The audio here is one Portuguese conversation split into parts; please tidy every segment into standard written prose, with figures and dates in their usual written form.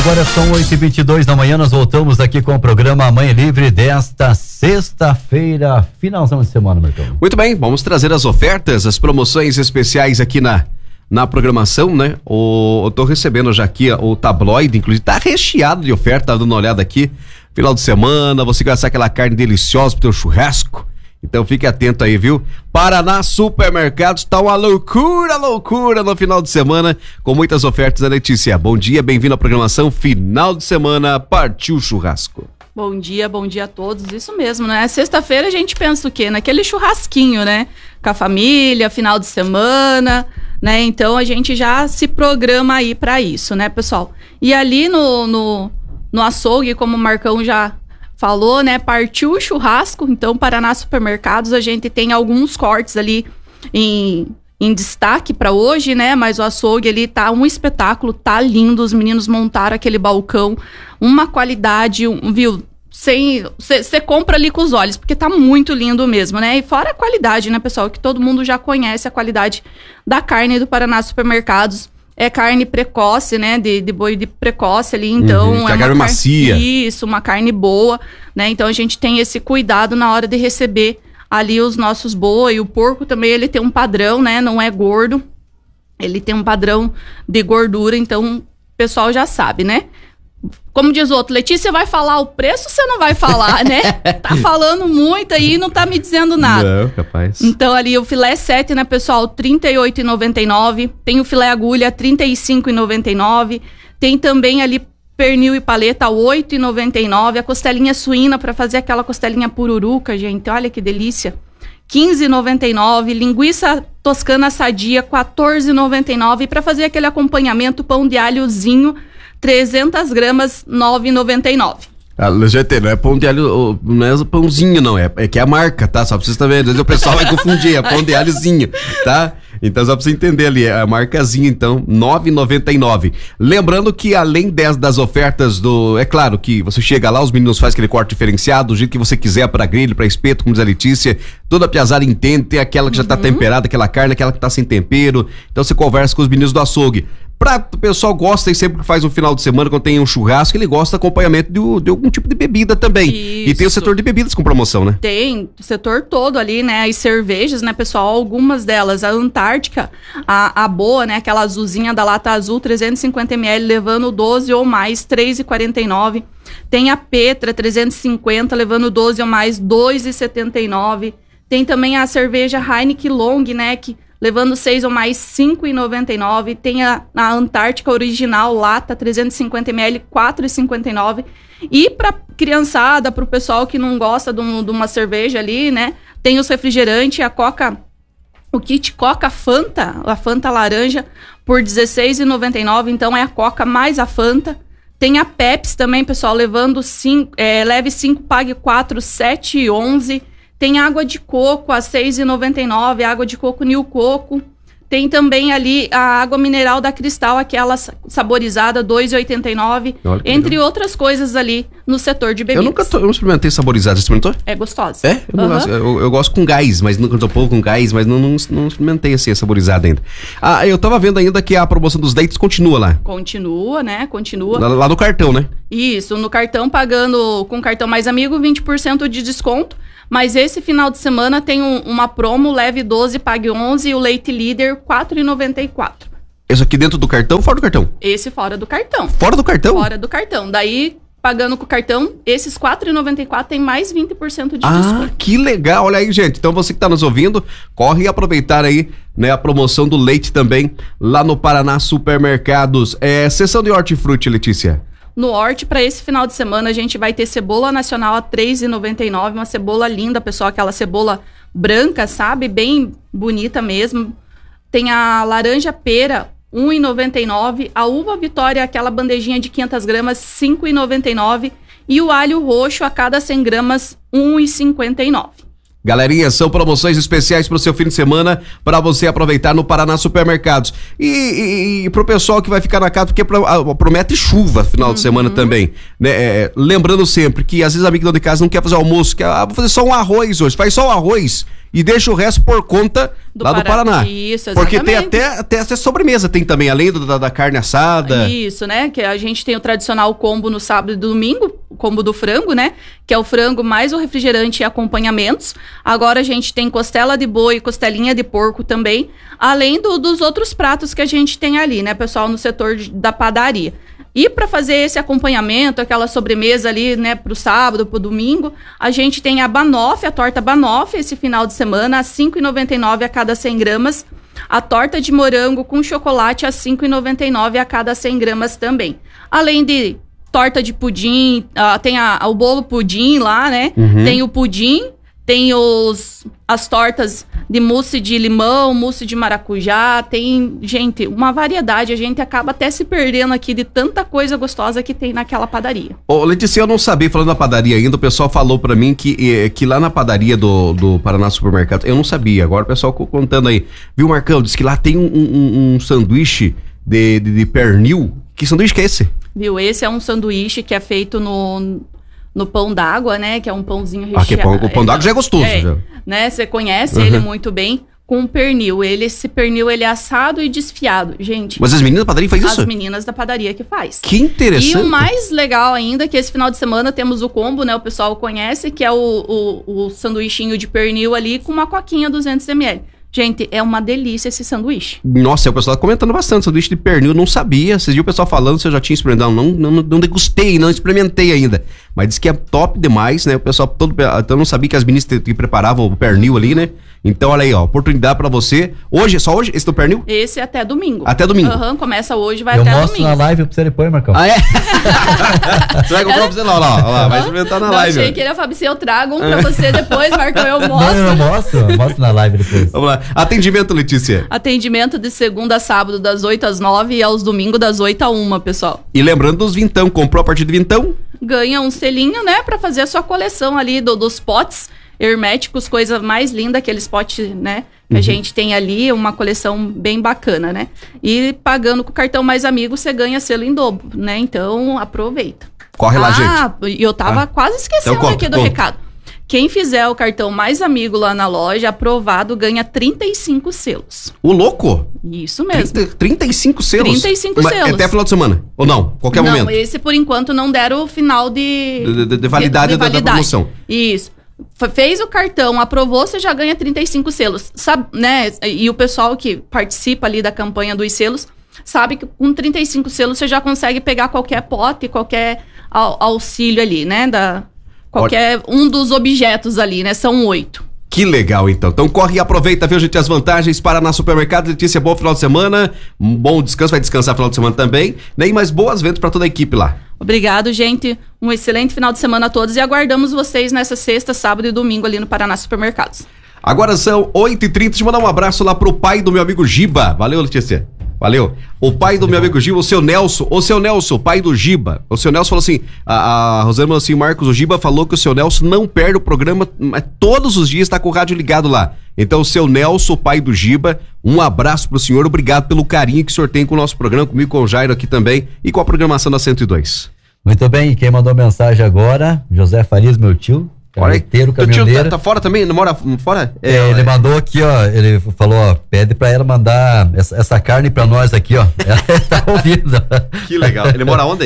Agora são 8h22 da manhã, nós voltamos aqui com o programa Manhã Livre desta sexta-feira, finalzão de semana, Marcão. Muito bem, vamos trazer as ofertas, as promoções especiais aqui na programação, né? Eu tô recebendo já aqui o tabloide, inclusive tá recheado de oferta, tá dando uma olhada aqui, final de semana, você gastar aquela carne deliciosa pro teu churrasco. Então fique atento aí, viu? Paraná Supermercados, tá uma loucura no final de semana, com muitas ofertas, né, Letícia? Bom dia, bem-vindo à programação Final de Semana, partiu churrasco. Bom dia a todos, isso mesmo, né? Sexta-feira a gente pensa o quê? Naquele churrasquinho, né? Com a família, final de semana, né? Então a gente já se programa aí pra isso, né, pessoal? E ali no açougue, como o Marcão já falou, né? Partiu o churrasco, então Paraná Supermercados a gente tem alguns cortes ali em destaque para hoje, né? Mas o açougue ele tá um espetáculo, tá lindo, os meninos montaram aquele balcão, uma qualidade, viu? Você compra ali com os olhos, porque tá muito lindo mesmo, né? E fora a qualidade, né, pessoal? Que todo mundo já conhece a qualidade da carne do Paraná Supermercados. É carne precoce, né? De boi de precoce ali, então... É carne macia. Isso, uma carne boa, né? Então a gente tem esse cuidado na hora de receber ali os nossos boi. O porco também, ele tem um padrão, né? Não é gordo. Ele tem um padrão de gordura, então o pessoal já sabe, né? Como diz o outro, Letícia, vai falar o preço ou você não vai falar, né? Tá falando muito aí e não tá me dizendo nada. Não, capaz. Então ali o filé 7, né, pessoal, R$ 38,99. Tem o filé agulha, R$ 35,99. Tem também ali pernil e paleta, R$ 8,99. A costelinha suína para fazer aquela costelinha pururuca, gente, olha que delícia. R$ 15,99. Linguiça toscana sadia, R$ 14,99. E para fazer aquele acompanhamento, pão de alhozinho, 300 gramas, R$ 9,99. Gente, não é pão de alho, não é pãozinho, não, é que é a marca, tá? Só pra vocês saberem, às vezes o pessoal vai confundir, é pão de alhozinho, tá? Então só pra você entender ali, é a marcazinha, então, R$ 9,99. Lembrando que além das ofertas é claro que você chega lá, os meninos fazem aquele corte diferenciado, do jeito que você quiser, pra grelho, pra espeto, como diz a Letícia, toda a piazada entende, tem aquela que já tá temperada, aquela carne, aquela que tá sem tempero, então você conversa com os meninos do açougue. O pessoal gosta e sempre que faz um final de semana, quando tem um churrasco, ele gosta de acompanhamento de algum tipo de bebida também. Isso. E tem o setor de bebidas com promoção, né? Tem, o setor todo ali, né? As cervejas, né, pessoal? Algumas delas, a Antártica, a boa, né? Aquela azulzinha da lata azul, 350 ml, levando 12 ou mais, R$ 3,49. Tem a Petra, 350, levando 12 ou mais, R$ 2,79. Tem também a cerveja Heineken Long, né? Levando 6 ou mais, R$ 5,99. Tem a Antártica Original, lata, 350 ml, R$ 4,59. E para criançada, para o pessoal que não gosta de uma cerveja ali, né? Tem os refrigerantes, a Coca, o kit Coca Fanta, a Fanta laranja, por R$ 16,99. Então é a Coca mais a Fanta. Tem a Pepsi também, pessoal, levando 5, leve 5, pague 4, R$ 7,11. Tem água de coco a R$ 6,99, água de coco New Coco. Tem também ali a água mineral da Cristal, aquela saborizada, R$ 2,89. Entre outras coisas ali no setor de bebidas. Eu não experimentei saborizada, você experimentou? É gostosa. É? Eu gosto com gás, mas nunca tô pouco com gás, mas não experimentei assim a saborizada ainda. Eu tava vendo ainda que a promoção dos leites continua lá. Continua, né? Continua. Lá no cartão, né? Isso, no cartão, pagando com cartão Mais Amigo, 20% de desconto. Mas esse final de semana tem uma promo, leve 12, pague 11 e o leite líder, R$ 4,94. Isso aqui dentro do cartão ou fora do cartão? Esse fora do cartão. Fora do cartão? Fora do cartão. Daí, pagando com o cartão, esses R$ 4,94 tem mais 20% de desconto. Que legal. Olha aí, gente. Então você que tá nos ouvindo, corre e aproveitar aí, né, a promoção do leite também lá no Paraná Supermercados. Seção de hortifruti, Letícia. No Horti, para esse final de semana, a gente vai ter cebola nacional a R$ 3,99, uma cebola linda, pessoal, aquela cebola branca, sabe? Bem bonita mesmo. Tem a laranja pera, R$ 1,99. A uva Vitória, aquela bandejinha de 500 gramas, R$ 5,99. E o alho roxo, a cada 100 gramas, R$ 1,59. Galerinha, são promoções especiais pro seu fim de semana para você aproveitar no Paraná Supermercados. E pro pessoal que vai ficar na casa, porque promete chuva final de semana também, né? Lembrando sempre que às vezes a amiga de casa não quer fazer almoço, quer, vou fazer só um arroz hoje, faz só um arroz e deixa o resto por conta do Paraná. Isso, exatamente. Porque tem até sobremesa, tem também, além da carne assada. Isso, né? Que a gente tem o tradicional combo no sábado e domingo, o combo do frango, né? Que é o frango mais o refrigerante e acompanhamentos. Agora a gente tem costela de boi, costelinha de porco também, além dos outros pratos que a gente tem ali, né, pessoal, no setor da padaria. E para fazer esse acompanhamento, aquela sobremesa ali, né, pro sábado, pro domingo, a gente tem a banoffee, a torta banoffee, esse final de semana, a R$ 5,99 a cada 100 gramas. A torta de morango com chocolate a R$ 5,99 a cada 100 gramas também. Além de torta de pudim, tem o bolo pudim lá, né? Tem o pudim, tem as tortas de mousse de limão, mousse de maracujá, tem, gente, uma variedade. A gente acaba até se perdendo aqui de tanta coisa gostosa que tem naquela padaria. Ô, Letícia, eu não sabia, falando da padaria ainda, o pessoal falou pra mim que lá na padaria do Paraná Supermercado, eu não sabia, agora o pessoal contando aí. Viu, Marcão, disse que lá tem um sanduíche de pernil. Que sanduíche que é esse? Viu, esse é um sanduíche que é feito no pão d'água, né? Que é um pãozinho recheado. Que o pão d'água já é gostoso. Já. Né? Você conhece ele muito bem. Com pernil. Esse pernil, ele é assado e desfiado. Gente... Mas as meninas da padaria fazem isso? As meninas da padaria que faz. Que interessante. E o mais legal ainda, que esse final de semana temos o combo, né? O pessoal conhece, que é o sanduichinho de pernil ali com uma coquinha 200ml. Gente, é uma delícia esse sanduíche. Nossa, o pessoal tá comentando bastante. Sanduíche de pernil, não sabia. Vocês viram o pessoal falando, se eu já tinha experimentado. Não degustei, não experimentei ainda. Mas disse que é top demais, né? O pessoal todo... Eu não sabia que as meninas que preparavam o pernil ali, né? Então, olha aí, ó, oportunidade pra você. Hoje, só hoje, esse do pernil? Esse é até domingo. Até domingo? Começa hoje, vai até domingo. Eu mostro na live pra você depois, Marcão. Ah, é? Você vai comprar pra você lá, vai experimentar na live. Achei que ele ia falar, se eu trago um pra você depois, Marcão, eu mostro. Não, eu mostro na live depois. Vamos lá. Atendimento, Letícia. Atendimento de segunda a sábado, das 8 às 9 e aos domingos, das 8 à 1, pessoal. E lembrando dos vintão, comprou a partir de vintão? Ganha um selinho, né, pra fazer a sua coleção ali dos potes herméticos, coisa mais linda, aqueles potes, né, que a gente tem ali, uma coleção bem bacana, né? E pagando com o cartão Mais Amigo, você ganha selo em dobro, né? Então, aproveita. Corre lá, gente. E eu tava quase esquecendo então, aqui do recado. Quem fizer o cartão Mais Amigo lá na loja, aprovado, ganha 35 selos. O louco? Isso mesmo. 35 selos? 35 Mas selos. até final de semana? Ou não? Qualquer momento? Não, esse por enquanto não deram o final de validade da promoção. Isso. Fez o cartão, aprovou, você já ganha 35 selos. Sabe, né? E o pessoal que participa ali da campanha dos selos sabe que com 35 selos você já consegue pegar qualquer pote, qualquer auxílio ali, né? Qualquer um dos objetos ali, né? São 8. Que legal, então. Então corre e aproveita, viu, gente, as vantagens. Paraná Supermercado. Letícia, bom final de semana. Um bom descanso, vai descansar final de semana também. Né? E mais boas vendas para toda a equipe lá. Obrigado, gente. Um excelente final de semana a todos e aguardamos vocês nessa sexta, sábado e domingo ali no Paraná Supermercados. Agora são 8h30. Deixa eu mandar um abraço lá pro pai do meu amigo Giba. Valeu, Letícia. Valeu. O pai do meu amigo Giba, o seu Nelson, pai do Giba. O seu Nelson falou assim, a Rosana falou assim, Marcos, o Giba falou que o seu Nelson não perde o programa, mas todos os dias tá com o rádio ligado lá. Então, o seu Nelson, pai do Giba, um abraço pro senhor, obrigado pelo carinho que o senhor tem com o nosso programa, comigo, com o Jairo aqui também e com a programação da 102. Muito bem, quem mandou mensagem agora, José Farias, meu tio. Carreteiro, caminhoneiro. Tá fora também? Não mora fora? Ele mandou aqui, ó. Ele falou, ó, pede pra ela mandar essa carne pra nós aqui, ó. Ela tá ouvindo. Que legal. Ele mora onde?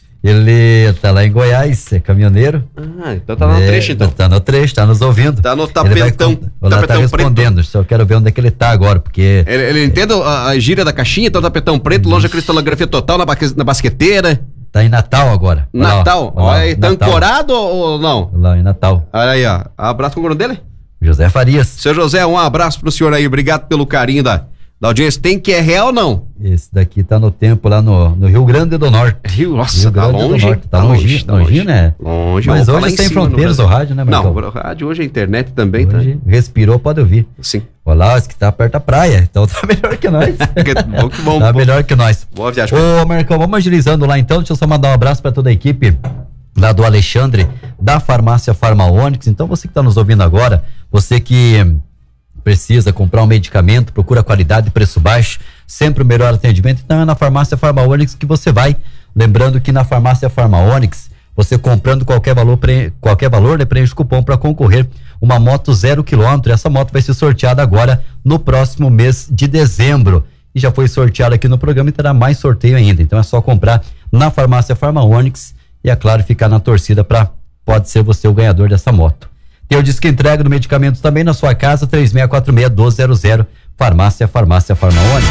Ele tá lá em Goiás, é caminhoneiro. Então tá no trecho, então. Tá no trecho, tá nos ouvindo. Tá no tapetão. Tá respondendo, preto. Só quero ver onde é que ele tá agora, porque... Ele entende a gíria da caixinha, então tapetão preto, longe a cristalografia total na basqueteira. Tá em Natal agora. Natal? Olha aí, tá ancorado ou não? Lá em Natal. Olha aí, ó. Abraço com o nome dele? José Farias. Seu José, um abraço pro senhor aí. Obrigado pelo carinho da audiência. Tem que é real ou não? Esse daqui tá no tempo lá no Rio Grande do Norte. Nossa, tá longe. Tá longe, né? Longe. Mas hoje tem fronteiras do rádio, né, Marcão? Não, o rádio hoje, a internet também. Hoje tá. Respirou, pode ouvir. Sim. Olá, esse que tá perto da praia, então tá melhor que nós. Que bom. Tá melhor que nós. Boa viagem. Ô, Marcão, vamos agilizando lá então. Deixa eu só mandar um abraço pra toda a equipe lá do Alexandre, da farmácia Farmaonix. Então você que tá nos ouvindo agora, você que precisa comprar um medicamento, procura qualidade e preço baixo, sempre o melhor atendimento, então é na farmácia Farmaonix que você vai. Lembrando que na farmácia Farmaonix, você comprando qualquer valor, né, preenche o cupom para concorrer uma moto 0 km. Essa moto vai ser sorteada agora no próximo mês de dezembro. E já foi sorteada aqui no programa e terá mais sorteio ainda. Então é só comprar na farmácia Farma Onix e, é claro, ficar na torcida pode ser você o ganhador dessa moto. Tem o disco entrega do medicamento também na sua casa, 3646-1200, farmácia Farma Onix.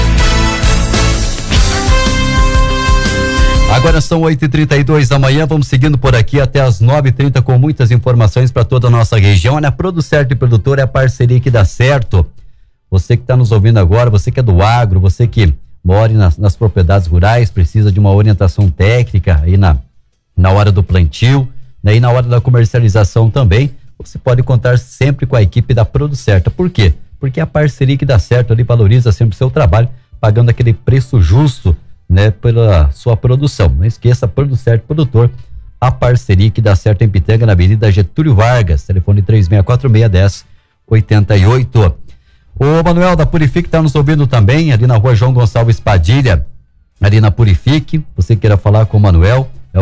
Agora são 8h32 da manhã, vamos seguindo por aqui até as 9h30 com muitas informações para toda a nossa região. Olha, a Producerto e Produtor é a parceria que dá certo. Você que está nos ouvindo agora, você que é do agro, você que mora nas propriedades rurais, precisa de uma orientação técnica aí na hora do plantio, né, e na hora da comercialização também, você pode contar sempre com a equipe da Producerto. Por quê? Porque a parceria que dá certo ali valoriza sempre o seu trabalho, pagando aquele preço justo, né, pela sua produção. Não esqueça, Producerto Produtor, a parceria que dá certo em Pitanga, na Avenida Getúlio Vargas, telefone 3646-1088. O Manuel da Purifique está nos ouvindo também, ali na rua João Gonçalves Padilha, ali na Purifique. Você queira falar com o Manuel, é o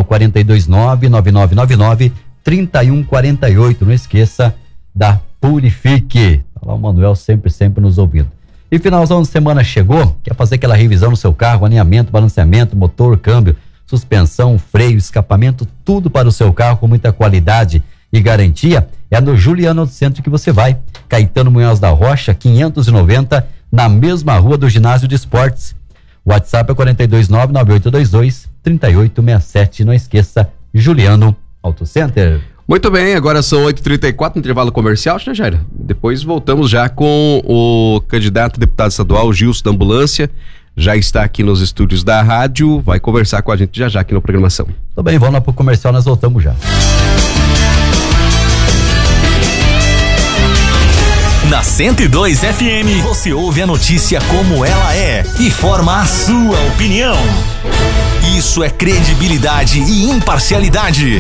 429-9999-3148. Não esqueça da Purifique. Tá lá o Manuel sempre nos ouvindo. E finalzão de semana chegou, quer fazer aquela revisão no seu carro, alinhamento, balanceamento, motor, câmbio, suspensão, freio, escapamento, tudo para o seu carro com muita qualidade e garantia, é no Juliano Auto Center que você vai. Caetano Munhoz da Rocha, 590, na mesma rua do Ginásio de Esportes. O WhatsApp é 429-9822-3867. Não esqueça, Juliano Auto Center. Muito bem, agora são 8h34, intervalo comercial, né, Jair? Depois voltamos já com o candidato a deputado estadual, Gilson da Ambulância. Já está aqui nos estúdios da rádio, vai conversar com a gente já aqui na programação. Tudo bem, vamos lá pro comercial, nós voltamos já. Na 102 FM, você ouve a notícia como ela é e forma a sua opinião. Isso é credibilidade e imparcialidade.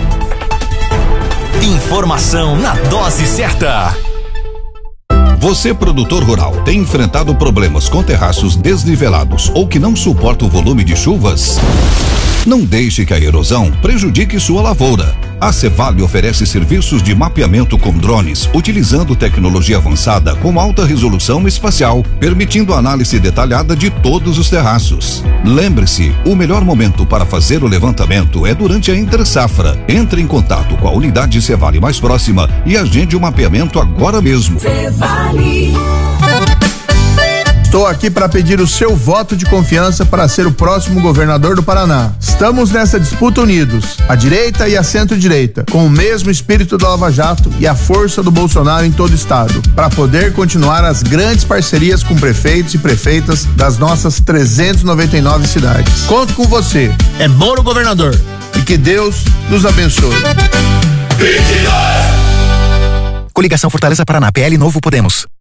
Informação na dose certa. Você, produtor rural, tem enfrentado problemas com terraços desnivelados ou que não suporta o volume de chuvas? Não deixe que a erosão prejudique sua lavoura. A Cevale oferece serviços de mapeamento com drones, utilizando tecnologia avançada com alta resolução espacial, permitindo análise detalhada de todos os terraços. Lembre-se, o melhor momento para fazer o levantamento é durante a entre-safra. Entre em contato com a unidade Cevale mais próxima e agende o mapeamento agora mesmo. Cevale. Estou aqui para pedir o seu voto de confiança para ser o próximo governador do Paraná. Estamos nessa disputa unidos, a direita e a centro-direita, com o mesmo espírito da Lava Jato e a força do Bolsonaro em todo o estado, para poder continuar as grandes parcerias com prefeitos e prefeitas das nossas 399 cidades. Conto com você. É Moro governador. E que Deus nos abençoe. 22. Coligação Fortaleza Paraná, PL Novo Podemos.